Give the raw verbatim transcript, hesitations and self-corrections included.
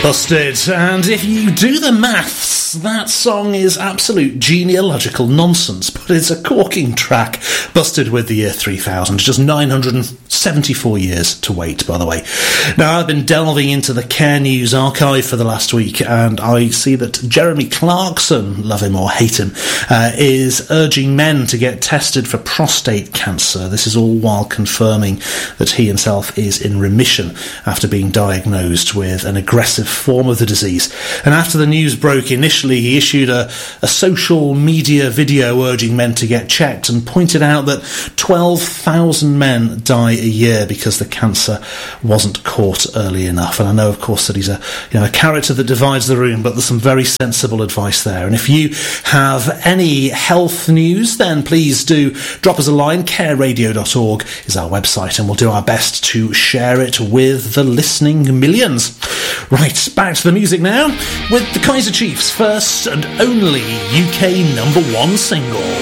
Busted. And if you do the maths, that song is absolute genealogical nonsense, but it's a corking track. Busted with the year three thousand. Just nine hundred seventy-four years to wait, by the way. Now, I've been delving into the Care News archive for the last week, and I see that Jeremy Clarkson, love him or hate him, uh, is urging men to get tested for prostate cancer. This is all while confirming that he himself is in remission after being diagnosed with an aggressive form of the disease. And after the news broke initially, he issued a, a social media video urging men to get checked and pointed out that twelve thousand men die a year because the cancer wasn't caught early enough. And I know, of course, that he's a, you know, a character that divides the room, but there's some very sensible advice there. And if you have any health news, then please do drop us a line. care radio dot org is our website, and we'll do our best to share it with the listening millions. Right, back to the music now with the Kaiser Chiefs' first and only U K number one single.